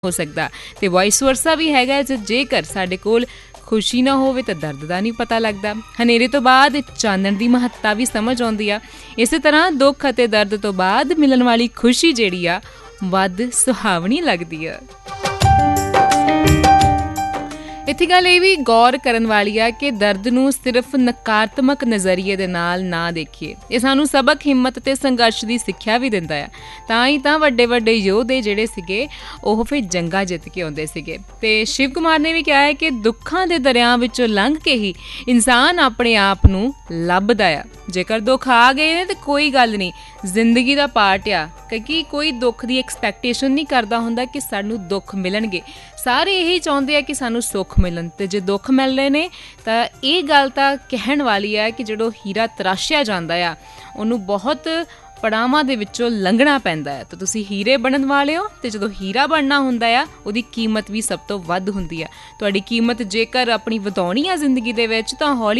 ਹੋ ਸਕਦਾ। ਤੇ ਵਾਈਸ ਵਰਸਾ ਵੀ ਹੈਗਾ, ਜੇਕਰ ਸਾਡੇ ਕੋਲ ਖੁਸ਼ੀ ਨਾ ਹੋਵੇ ਤਾਂ ਦਰਦ ਦਾ ਨਹੀਂ ਪਤਾ ਲੱਗਦਾ। ਹਨੇਰੇ ਤੋਂ ਬਾਅਦ ਚਾਨਣ ਦੀ ਮਹੱਤਤਾ ਵੀ ਸਮਝ ਆਉਂਦੀ ਆ। ਇਸੇ ਤਰ੍ਹਾਂ ਦੁੱਖ ਅਤੇ ਦਰਦ ਤੋਂ ਬਾਅਦ ਮਿਲਣ ਵਾਲੀ ਖੁਸ਼ੀ ਜਿਹੜੀ ਆ ਵੱਧ ਸੁਹਾਵਣੀ ਲੱਗਦੀ ਆ। ਇੱਥੇ ਗੱਲ ਇਹ ਵੀ ਗੌਰ ਕਰਨ ਵਾਲੀ ਆ ਕਿ ਦਰਦ ਨੂੰ ਸਿਰਫ ਨਕਾਰਾਤਮਕ ਨਜ਼ਰੀਏ ਦੇ ਨਾਲ ਨਾ ਦੇਖੀਏ। ਇਹ ਸਾਨੂੰ ਸਬਕ, ਹਿੰਮਤ ਤੇ ਸੰਘਰਸ਼ ਦੀ ਸਿੱਖਿਆ ਵੀ ਦਿੰਦਾ ਆ। ਤਾਂ ਹੀ ਤਾਂ ਵੱਡੇ ਵੱਡੇ ਯੋਧੇ ਜਿਹੜੇ ਸੀਗੇ ਉਹ ਫਿਰ ਜੰਗਾਂ ਜਿੱਤ ਕੇ ਆਉਂਦੇ ਸੀਗੇ। ਤੇ ਸ਼ਿਵ ਕੁਮਾਰ ਨੇ ਵੀ ਕਿਹਾ ਹੈ ਕਿ ਦੁੱਖਾਂ ਦੇ ਦਰਿਆ ਵਿੱਚੋਂ ਲੰਘ ਕੇ ਹੀ ਇਨਸਾਨ ਆਪਣੇ ਆਪ ਨੂੰ ਲੱਭਦਾ ਆ। ਜੇਕਰ ਦੁੱਖ ਆ ਗਏ ਨੇ ਤਾਂ ਕੋਈ ਗੱਲ ਨਹੀਂ, ਜ਼ਿੰਦਗੀ ਦਾ ਪਾਰਟ ਆ। ਕਿਉਂਕਿ ਕੋਈ ਦੁੱਖ ਦੀ ਐਕਸਪੈਕਟੇਸ਼ਨ ਨਹੀਂ ਕਰਦਾ ਹੁੰਦਾ ਕਿ ਸਾਨੂੰ ਦੁੱਖ ਮਿਲਣਗੇ। ਸਾਰੇ ਇਹੀ ਚਾਹੁੰਦੇ ਆ ਕਿ ਸਾਨੂੰ ਸੁੱਖ ਮਿਲਣ। ਤੇ ਜੇ ਦੁੱਖ ਮਿਲ ਰਹੇ ਨੇ ਤਾਂ ਇਹ ਗੱਲ ਤਾਂ ਕਹਿਣ ਵਾਲੀ ਆ ਕਿ ਜਦੋਂ ਹੀਰਾ ਤਰਾਸ਼ਿਆ ਜਾਂਦਾ ਆ ਉਹਨੂੰ ਬਹੁਤ ਪੜਾਵਾਂ ਦੇ ਵਿੱਚੋਂ ਲੰਘਣਾ ਪੈਂਦਾ ਹੈ। ਤਾਂ ਤੁਸੀਂ ਹੀਰੇ ਬਣਨ ਵਾਲੇ ਹੋ, ਤੇ ਜਦੋਂ ਹੀਰਾ ਬਣਨਾ ਹੁੰਦਾ ਆ ਉਹਦੀ ਕੀਮਤ ਵੀ ਸਭ ਤੋਂ ਵੱਧ ਹੁੰਦੀ ਆ। ਤੁਹਾਡੀ ਕੀਮਤ ਜੇਕਰ ਆਪਣੀ ਵਧਾਉਣੀ ਆ ਜ਼ਿੰਦਗੀ ਦੇ ਵਿੱਚ ਤਾਂ ਹੌਲੀ